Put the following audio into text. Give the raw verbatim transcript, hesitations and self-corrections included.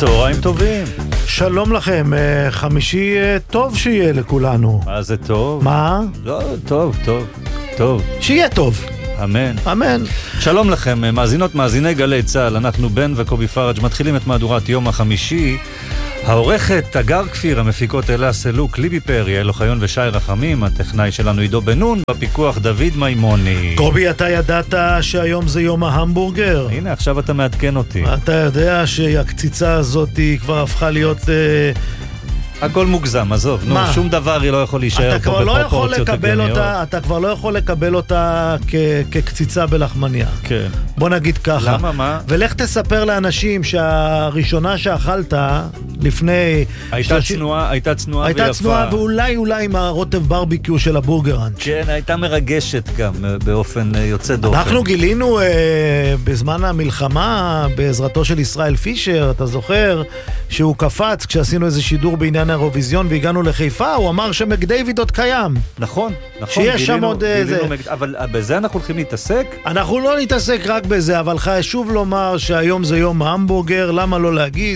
צהריים טובים. שלום לכם, חמישי טוב שיהיה לכולנו. מה זה טוב? מה? לא, טוב, טוב, טוב. שיהיה טוב. אמן. אמן. שלום לכם, מאזינות, מאזיני גלי צהל, אנחנו בן וקובי פרג' מתחילים את מהדורת יום החמישי. העורכת אגר כפיר, המפיקות אלה סלוק, ליבי פרי, יעל אוחיון ושי רחמים, הטכנאי שלנו עידו בנון, בפיקוח דוד מימוני. קובי, אתה ידעת שהיום זה יום ההמבורגר? הנה, עכשיו אתה מעדכן אותי. אתה יודע שהקציצה הזאת היא כבר הפכה להיות... הכל מוגזם, עזוב, נו, שום דבר היא לא יכול להישאר פה בפרופורציות הגיוניות. אתה כבר לא יכול לקבל אותה כקציצה בלחמניה. כן. בוא נגיד ככה. למה, מה? ולך תספר לאנשים שהראשונה שאכלת לפני... הייתה צנועה, הייתה צנועה ויפה. הייתה צנועה ואולי אולי עם הרוטב ברביקיו של הבורגראנץ'. כן, הייתה מרגשת גם באופן יוצא דופן. אנחנו גילינו בזמן המלחמה, בעזרתו של ישראל פישר, אתה זוכר, שהוא קפץ כשעשינו איזה שידור בעניין האירוויזיון והגענו לחיפה, הוא אמר שמקדייוויד עוד קיים. נכון, נכון. שיש שם עוד איזה... אבל בזה אנחנו הולכים להתעסק? אנחנו לא נתעסק רק בזה, אבל חשוב לומר שהיום זה יום ההמבורגר, למה לא להגיד?